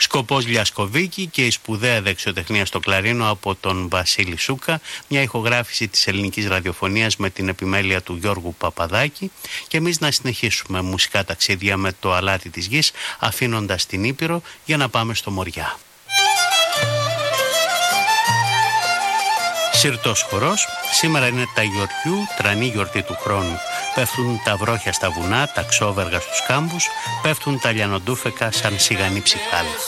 Σκοπός Λιασκοβίκη και η σπουδαία δεξιοτεχνία στο κλαρίνο από τον Βασίλη Σούκα, μια ηχογράφηση της ελληνικής ραδιοφωνίας με την επιμέλεια του Γιώργου Παπαδάκη, και εμείς να συνεχίσουμε μουσικά ταξίδια με το αλάτι της γης, αφήνοντας την Ήπειρο για να πάμε στο Μοριά. Συρτός χορός, σήμερα είναι τα γιορτιού, τρανή γιορτή του χρόνου. Πέφτουν τα βρόχια στα βουνά, τα ξόβεργα στους κάμπους, πέφτουν τα λιανοντούφεκα σαν σιγανή ψυχάλα.